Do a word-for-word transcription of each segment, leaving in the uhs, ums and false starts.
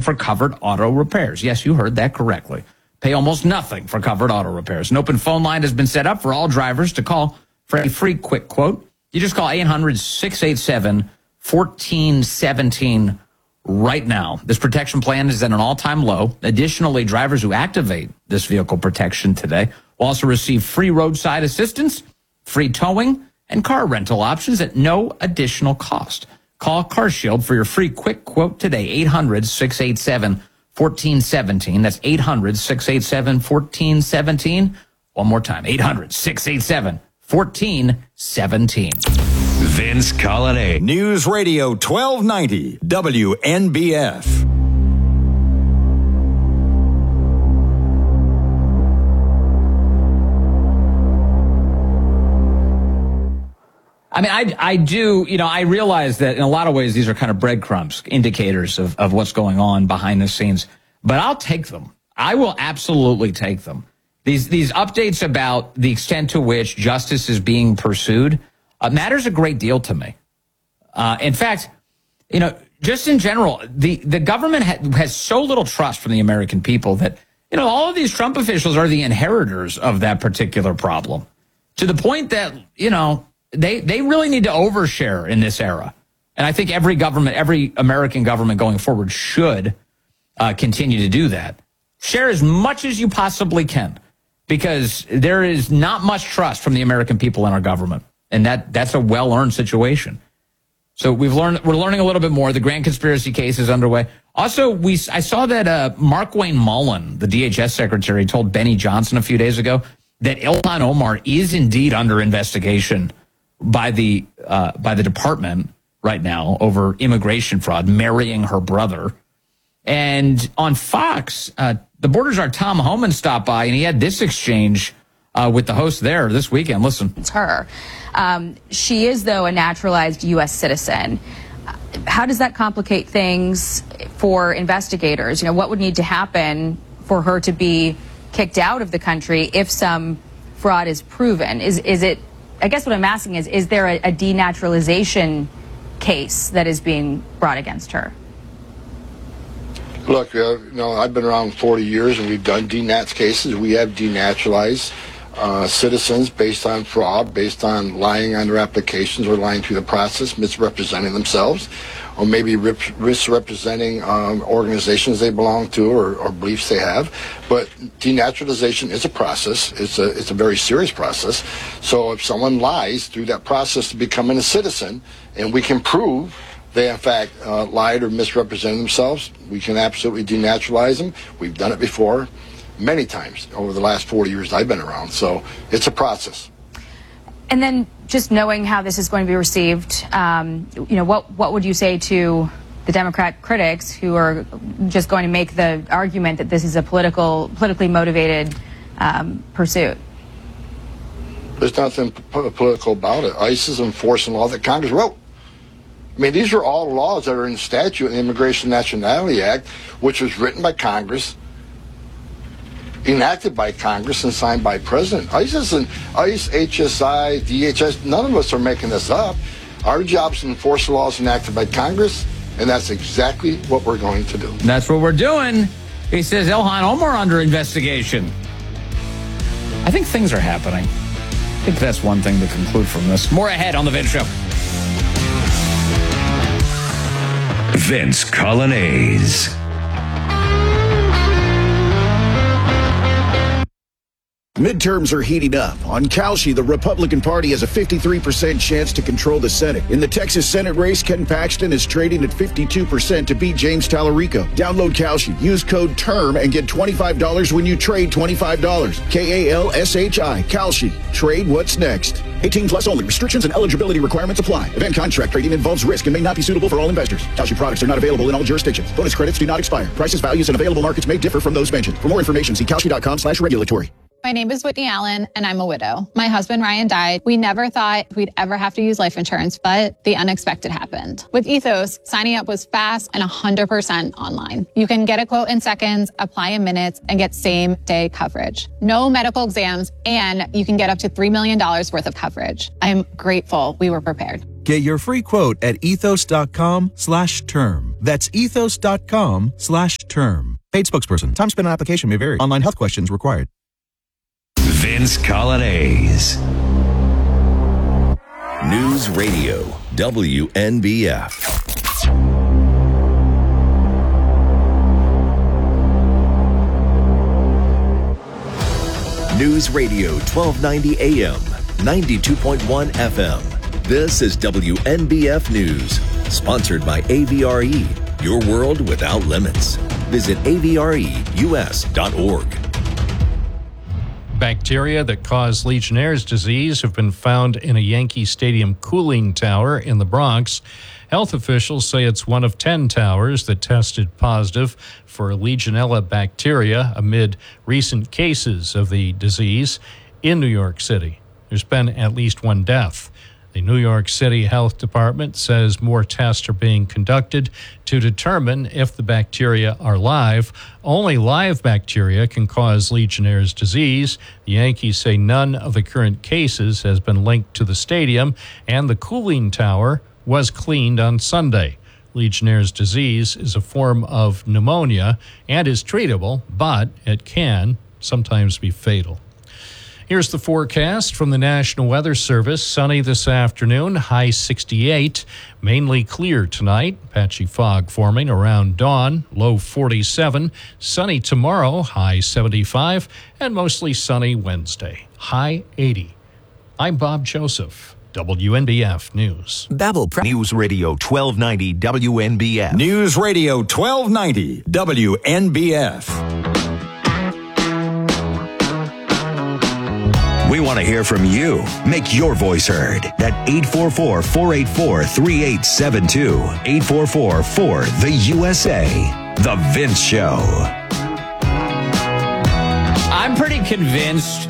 for covered auto repairs. Yes, you heard that correctly. Pay almost nothing for covered auto repairs. An open phone line has been set up for all drivers to call for a free quick quote. You just call eight hundred, six eight seven, one four one seven right now. This protection plan is at an all-time low. Additionally, drivers who activate this vehicle protection today will also receive free roadside assistance, free towing, and car rental options at no additional cost. Call CarShield for your free quick quote today, eight hundred, six eight seven, one four one seven. That's eight hundred, six eight seven, one four one seven. One more time, eight hundred, six eight seven, one four one seven. Vince Colonnade. News Radio twelve ninety W N B F. I mean, I, I do, you know, I realize that in a lot of ways these are kind of breadcrumbs, indicators of, of what's going on behind the scenes. But I'll take them. I will absolutely take them. These these updates about the extent to which justice is being pursued uh, matters a great deal to me. Uh, in fact, you know, just in general, the, the government ha- has so little trust from the American people that, you know, all of these Trump officials are the inheritors of that particular problem, to the point that, you know, They they really need to overshare in this era. And I think every government, every American government going forward should uh, continue to do that. Share as much as you possibly can, because there is not much trust from the American people in our government. And that that's a well-earned situation. So we've learned, we're learning a little bit more. The grand conspiracy case is underway. Also, we I saw that uh, Markwayne Mullin, the D H S secretary, told Benny Johnson a few days ago that Ilhan Omar is indeed under investigation by the uh, by the department right now over immigration fraud, marrying her brother. And on Fox, uh, the border czar Tom Homan stopped by, and he had this exchange uh, with the host there this weekend. Listen. It's her. Um, she is, though, a naturalized U S citizen. How does that complicate things for investigators? You know, what would need to happen for her to be kicked out of the country if some fraud is proven? Is is it I guess what I'm asking is, is there a, a denaturalization case that is being brought against her? Look, uh, you know, I've been around forty years, and we've done denats cases. We have denaturalized uh, citizens based on fraud, based on lying on their applications or lying through the process, misrepresenting themselves, or maybe rip, misrepresenting um, organizations they belong to or, or beliefs they have. But denaturalization is a process. It's a it's a very serious process. So if someone lies through that process to becoming a citizen, and we can prove they in fact uh, lied or misrepresented themselves, we can absolutely denaturalize them. We've done it before many times over the last forty years I've been around. So it's a process. And then just knowing how this is going to be received, um, you know, what what would you say to the Democrat critics who are just going to make the argument that this is a political, politically motivated um, pursuit? There's nothing p- political about it. ICE is enforcing law that Congress wrote. I mean, these are all laws that are in statute in the Immigration and Nationality Act, which was written by Congress, enacted by Congress, and signed by President. ICE isn't, ICE, H S I, D H S, none of us are making this up. Our job is to enforce the laws enacted by Congress, and that's exactly what we're going to do. That's what we're doing. He says Ilhan Omar under investigation. I think things are happening. I think that's one thing to conclude from this. More ahead on The Vince Show. Vince Colonnade. Midterms are heating up. On Kalshi, the Republican Party has a fifty-three percent chance to control the Senate. In the Texas Senate race, Ken Paxton is trading at fifty-two percent to beat James Tallarico. Download Kalshi, use code TERM, and get twenty-five dollars when you trade twenty-five dollars. K A L S H I, Kalshi. Trade what's next. eighteen plus only. Restrictions and eligibility requirements apply. Event contract trading involves risk and may not be suitable for all investors. Kalshi products are not available in all jurisdictions. Bonus credits do not expire. Prices, values, and available markets may differ from those mentioned. For more information, see Kalshi.com slash regulatory. My name is Whitney Allen, and I'm a widow. My husband, Ryan, died. We never thought we'd ever have to use life insurance, but the unexpected happened. With Ethos, signing up was fast and one hundred percent online. You can get a quote in seconds, apply in minutes, and get same-day coverage. No medical exams, and you can get up to three million dollars worth of coverage. I'm grateful we were prepared. Get your free quote at ethos.com slash term. That's ethos.com slash term. Paid spokesperson. Time spent on application may vary. Online health questions required. Vince Coglianese. News Radio, W N B F. News Radio twelve ninety A M, ninety-two point one F M. This is W N B F News, sponsored by A V R E, your world without limits. Visit A V R E U S dot org. Bacteria that cause Legionnaire's disease have been found in a Yankee Stadium cooling tower in the Bronx. Health officials say it's one of ten towers that tested positive for Legionella bacteria amid recent cases of the disease in New York City. There's been at least one death. The New York City Health Department says more tests are being conducted to determine if the bacteria are live. Only live bacteria can cause Legionnaire's disease. The Yankees say none of the current cases has been linked to the stadium, and the cooling tower was cleaned on Sunday. Legionnaire's disease is a form of pneumonia and is treatable, but it can sometimes be fatal. Here's the forecast from the National Weather Service. Sunny this afternoon, high sixty-eight. Mainly clear tonight. Patchy fog forming around dawn, low forty-seven. Sunny tomorrow, high seventy-five. And mostly sunny Wednesday, high eighty. I'm Bob Joseph, W N B F News. Babel News Radio twelve ninety W N B F. News Radio twelve ninety W N B F. We want to hear from you. Make your voice heard at eight four four, four eight four, three eight seven two. eight four four, four, the U S A. The Vince Show. I'm pretty convinced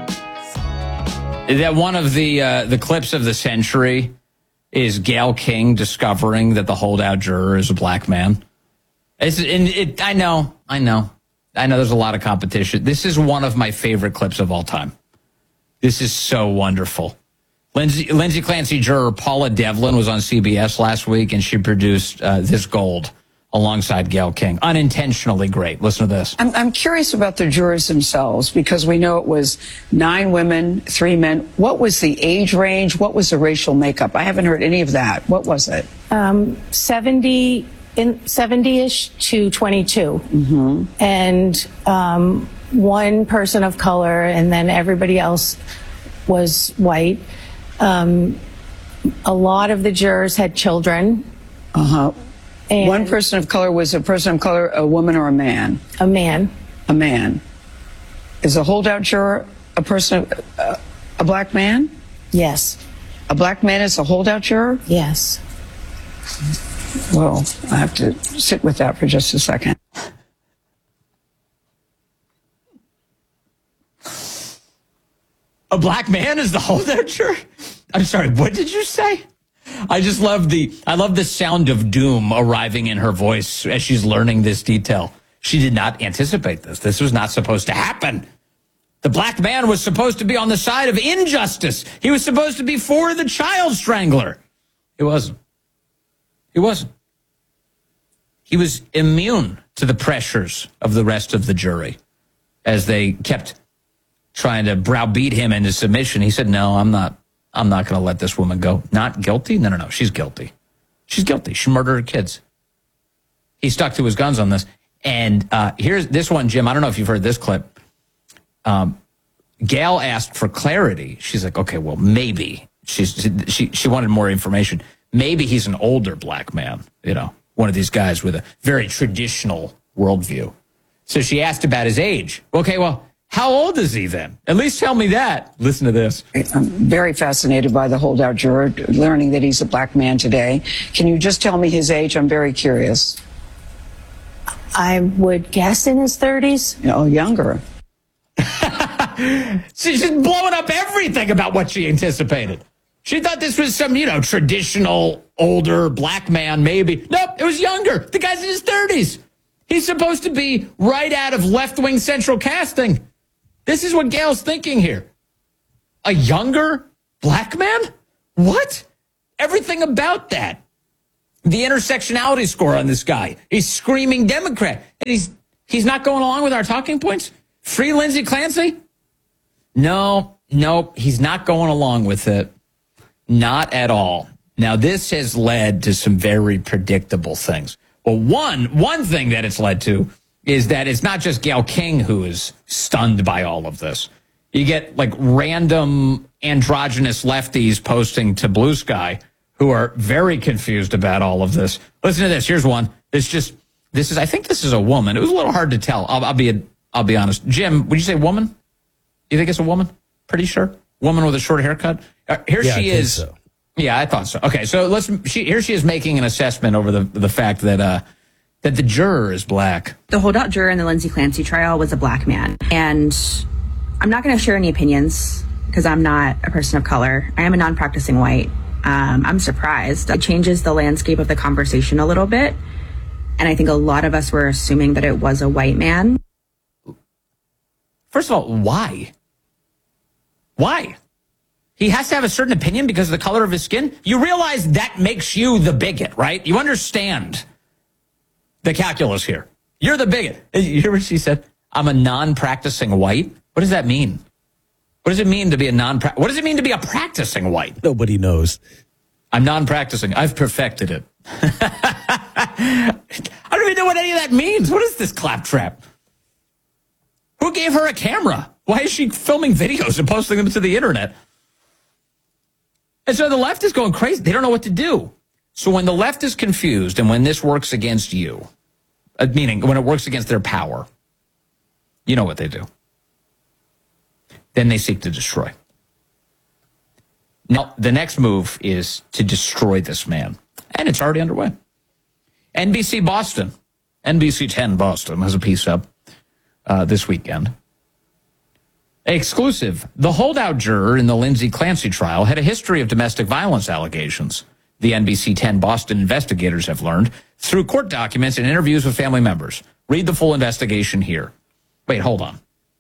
that one of the uh, the clips of the century is Gayle King discovering that the holdout juror is a black man. It's, and it, I know, I know. I know there's a lot of competition. This is one of my favorite clips of all time. This is so wonderful. Lindsay, Lindsay Clancy juror Paula Devlin was on C B S last week, and she produced uh, this gold alongside Gayle King. Unintentionally great. Listen to this. I'm, I'm curious about the jurors themselves, because we know it was nine women, three men. What was the age range? What was the racial makeup? I haven't heard any of that. What was it? Um, seventy in seventy-ish to twenty-two. Mm-hmm. And um, one person of color, and then everybody else was white. Um, a lot of the jurors had children. Uh-huh. And one person of color was a person of color, a woman or a man? A man. A man. Is a holdout juror a person, uh, a black man? Yes. A black man is a holdout juror? Yes. Well, I have to sit with that for just a second. A black man is the holdout juror? I'm sorry, what did you say? I just love the I love the sound of doom arriving in her voice as she's learning this detail. She did not anticipate this. This was not supposed to happen. The black man was supposed to be on the side of injustice. He was supposed to be for the child strangler. He wasn't. He wasn't. He was immune to the pressures of the rest of the jury as they kept trying to browbeat him into submission. He said, no, I'm not. I'm not going to let this woman go. Not guilty? No, no, no. She's guilty. She's guilty. She murdered her kids. He stuck to his guns on this. And uh, here's this one, Jim. I don't know if you've heard this clip. Um, Gayle asked for clarity. She's like, okay, well, maybe. She's she she wanted more information. Maybe he's an older black man, you know, one of these guys with a very traditional worldview. So she asked about his age. Okay, well, how old is he then? At least tell me that. Listen to this. I'm very fascinated by the holdout juror, learning that he's a black man today. Can you just tell me his age? I'm very curious. I would guess in his thirties. Oh, younger. She's just blowing up everything about what she anticipated. She thought this was some, you know, traditional, older black man, maybe. Nope, it was younger. The guy's in his thirties. He's supposed to be right out of left-wing central casting. This is what Gayle's thinking here. A younger black man? What? Everything about that. The intersectionality score on this guy. He's screaming Democrat. And he's he's not going along with our talking points? Free Lindsey Clancy? No, no, he's not going along with it. Not at all. Now, this has led to some very predictable things. Well, one, one thing that it's led to is that it's not just Gayle King who is stunned by all of this. You get like random androgynous lefties posting to Blue Sky who are very confused about all of this. Listen to this. Here's one. It's just, this is, I think this is a woman. It was a little hard to tell. I'll, I'll be, a, I'll be honest. Jim, would you say woman? You think it's a woman? Pretty sure. Woman with a short haircut. Uh, here yeah, she I is. think so. Yeah, I thought so. Okay, so let's. She, here she is making an assessment over the the fact that uh, that the juror is black. The holdout juror in the Lindsey Clancy trial was a black man, and I'm not going to share any opinions because I'm not a person of color. I am a non-practicing white. Um, I'm surprised. It changes the landscape of the conversation a little bit, and I think a lot of us were assuming that it was a white man. First of all, why? Why? He has to have a certain opinion because of the color of his skin? You realize that makes you the bigot, right? You understand the calculus here. You're the bigot. You hear what she said? I'm a non-practicing white? What does that mean? What does it mean to be a non What does it mean to be a practicing white? Nobody knows. I'm non-practicing. I've perfected it. I don't even know what any of that means. What is this claptrap? Who gave her a camera? Why is she filming videos and posting them to the internet? And so the left is going crazy. They don't know what to do. So when the left is confused and when this works against you, uh, meaning when it works against their power, you know what they do. Then they seek to destroy. Now, the next move is to destroy this man. And it's already underway. N B C Boston, N B C ten Boston has a piece up uh, this weekend. Exclusive. The holdout juror in the Lindsey Clancy trial had a history of domestic violence allegations. The N B C ten Boston investigators have learned through court documents and interviews with family members. Read the full investigation here. Wait, hold on.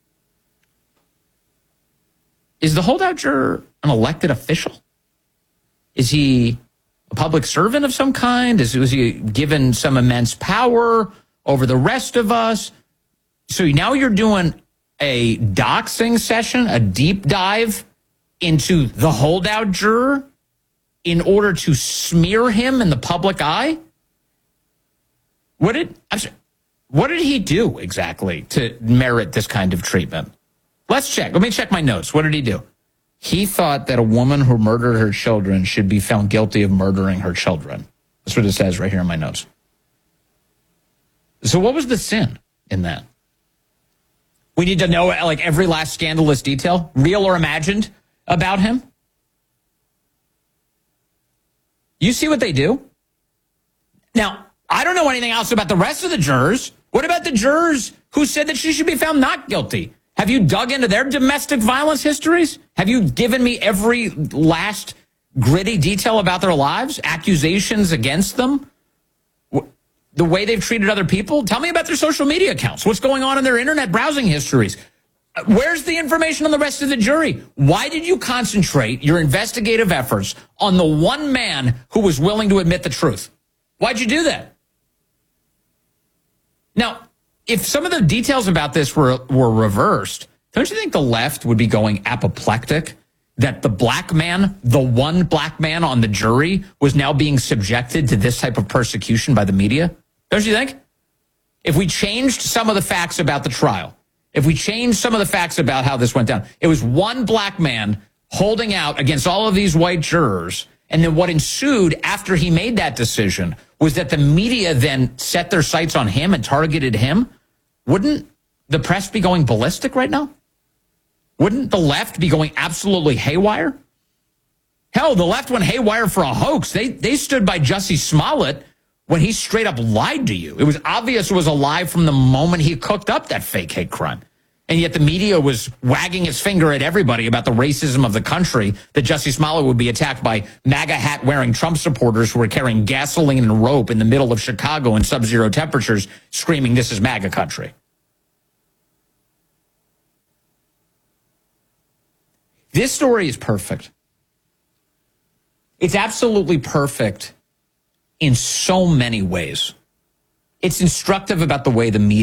Is the holdout juror an elected official? Is he a public servant of some kind? Is, was he given some immense power over the rest of us? So now you're doing a doxing session, a deep dive into the holdout juror in order to smear him in the public eye? What did I'm sorry, what did he do exactly to merit this kind of treatment? Let's check. Let me check my notes. What did he do? He thought that a woman who murdered her children should be found guilty of murdering her children. That's what it says right here in my notes. So what was the sin in that? We need to know like every last scandalous detail, real or imagined, about him. You see what they do? Now, I don't know anything else about the rest of the jurors. What about the jurors who said that she should be found not guilty? Have you dug into their domestic violence histories? Have you given me every last gritty detail about their lives? Accusations against them? The way they've treated other people? Tell me about their social media accounts. What's going on in their internet browsing histories? Where's the information on the rest of the jury? Why did you concentrate your investigative efforts on the one man who was willing to admit the truth? Why'd you do that? Now, if some of the details about this were, were reversed, don't you think the left would be going apoplectic that the black man, the one black man on the jury, was now being subjected to this type of persecution by the media? Don't you think? If we changed some of the facts about the trial, if we changed some of the facts about how this went down, it was one black man holding out against all of these white jurors. And then what ensued after he made that decision was that the media then set their sights on him and targeted him. Wouldn't the press be going ballistic right now? Wouldn't the left be going absolutely haywire? Hell, the left went haywire for a hoax. They they stood by Jussie Smollett when he straight up lied to you. It was obvious it was a lie from the moment he cooked up that fake hate crime. And yet the media was wagging its finger at everybody about the racism of the country, that Jussie Smollett would be attacked by MAGA hat-wearing Trump supporters who were carrying gasoline and rope in the middle of Chicago in sub-zero temperatures, screaming, "This is MAGA country." This story is perfect. It's absolutely perfect in so many ways. It's instructive about the way the media